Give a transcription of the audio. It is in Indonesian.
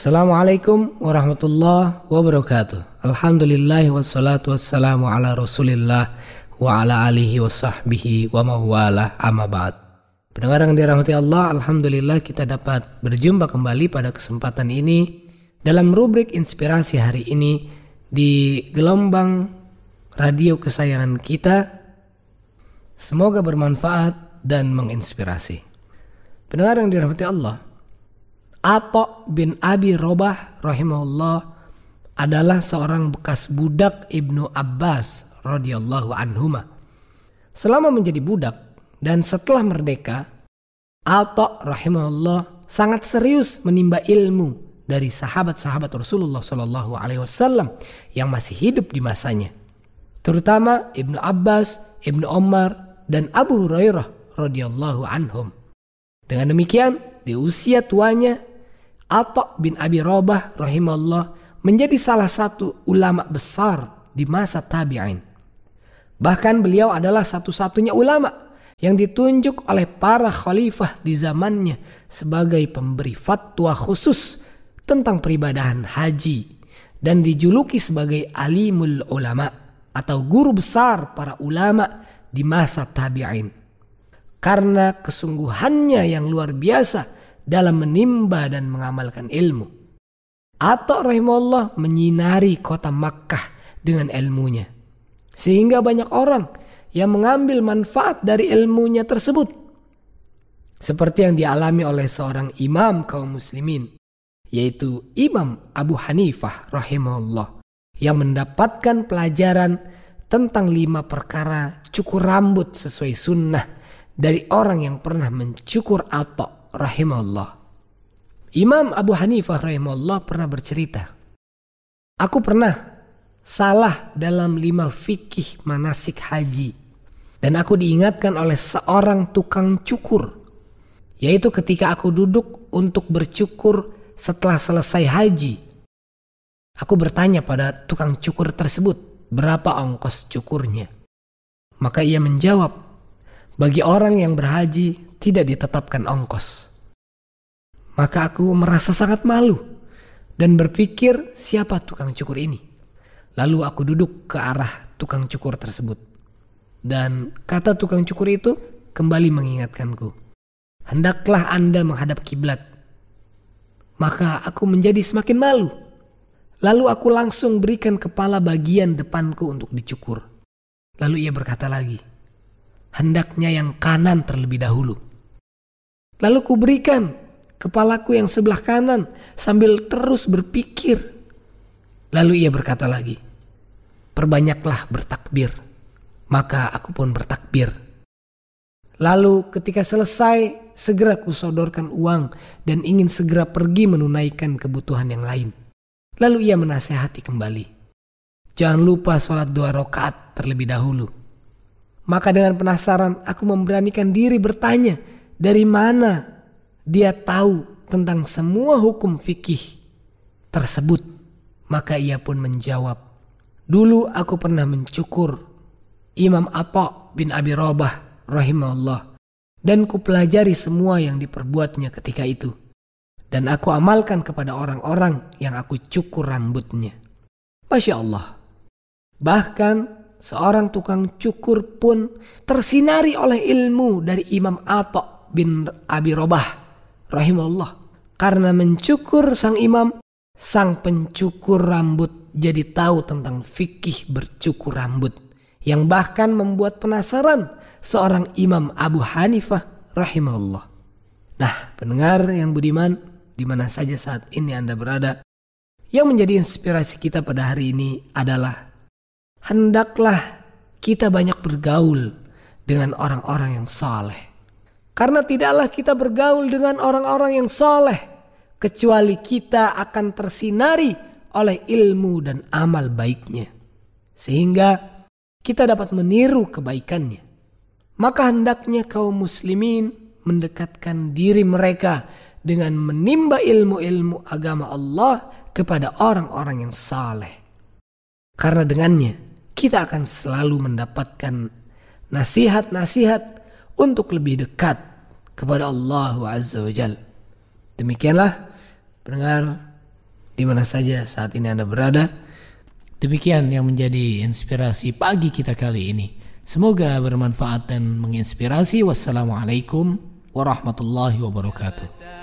Assalamualaikum warahmatullahi wabarakatuh. Alhamdulillah wassalatu wassalamu ala rasulillah wa ala alihi wa sahbihi wa mawala amma ba'd. Pendengar yang dirahmati Allah, alhamdulillah kita dapat berjumpa kembali pada kesempatan ini dalam rubrik inspirasi hari ini di gelombang radio kesayangan kita. Semoga bermanfaat dan menginspirasi. Pendengar yang dirahmati Allah, Atha bin Abi Robah rahimahullah adalah seorang bekas budak Ibnu Abbas radhiyallahu anhuma. Selama menjadi budak dan setelah merdeka, Atha rahimahullah sangat serius menimba ilmu dari sahabat-sahabat Rasulullah sallallahu alaihi wasallam yang masih hidup di masanya, terutama Ibnu Abbas, Ibnu Umar dan Abu Hurairah radhiyallahu anhum. Dengan demikian, di usia tuanya Atha bin Abi Robah rahimahullah menjadi salah satu ulama besar di masa tabi'in. Bahkan beliau adalah satu-satunya ulama yang ditunjuk oleh para khalifah di zamannya sebagai pemberi fatwa khusus tentang peribadahan haji dan dijuluki sebagai alimul ulama atau guru besar para ulama di masa tabi'in. Karena kesungguhannya yang luar biasa dalam menimba dan mengamalkan ilmu, Atha rahimahullah menyinari kota Makkah dengan ilmunya, sehingga banyak orang yang mengambil manfaat dari ilmunya tersebut, seperti yang dialami oleh seorang imam kaum muslimin, yaitu Imam Abu Hanifah rahimahullah, yang mendapatkan pelajaran tentang 5 perkara cukur rambut sesuai sunnah dari orang yang pernah mencukur Atha rahimahullah. Imam Abu Hanifah rahimahullah pernah bercerita, aku pernah salah dalam 5 fikih manasik haji, dan aku diingatkan oleh seorang tukang cukur, yaitu ketika aku duduk untuk bercukur setelah selesai haji. Aku bertanya pada tukang cukur tersebut, berapa ongkos cukurnya? Maka ia menjawab, bagi orang yang berhaji tidak ditetapkan ongkos. Maka aku merasa sangat malu dan berpikir, siapa tukang cukur ini? Lalu aku duduk ke arah tukang cukur tersebut, dan kata tukang cukur itu kembali mengingatkanku, hendaklah Anda menghadap kiblat. Maka aku menjadi semakin malu. Lalu aku langsung berikan kepala bagian depanku untuk dicukur. Lalu ia berkata lagi, hendaknya yang kanan terlebih dahulu. Lalu ku berikan kepalaku yang sebelah kanan sambil terus berpikir. Lalu ia berkata lagi, perbanyaklah bertakbir. Maka aku pun bertakbir. Lalu ketika selesai, segera ku sodorkan uang dan ingin segera pergi menunaikan kebutuhan yang lain. Lalu ia menasehati kembali, jangan lupa sholat 2 rakaat terlebih dahulu. Maka dengan penasaran aku memberanikan diri bertanya, dari mana dia tahu tentang semua hukum fikih tersebut? Maka ia pun menjawab, dulu aku pernah mencukur Imam Atha bin Abi Robah rahimahullah, dan kupelajari semua yang diperbuatnya ketika itu, dan aku amalkan kepada orang-orang yang aku cukur rambutnya. Masya Allah. Bahkan seorang tukang cukur pun tersinari oleh ilmu dari Imam Atha bin Abi Robah rahimahullah. Karena mencukur sang imam, sang pencukur rambut jadi tahu tentang fikih bercukur rambut, yang bahkan membuat penasaran seorang Imam Abu Hanifah rahimahullah. Nah, pendengar yang budiman, di mana saja saat ini Anda berada, yang menjadi inspirasi kita pada hari ini adalah hendaklah kita banyak bergaul dengan orang-orang yang saleh. Karena tidaklah kita bergaul dengan orang-orang yang saleh kecuali kita akan tersinari oleh ilmu dan amal baiknya, sehingga kita dapat meniru kebaikannya. Maka hendaknya kaum muslimin mendekatkan diri mereka dengan menimba ilmu-ilmu agama Allah kepada orang-orang yang saleh. Karena dengannya kita akan selalu mendapatkan nasihat-nasihat untuk lebih dekat kepada Allah Azza wa Jalla. Demikianlah pendengar di mana saja saat ini Anda berada. Demikian yang menjadi inspirasi pagi kita kali ini. Semoga bermanfaat dan menginspirasi. Wassalamualaikum warahmatullahi wabarakatuh.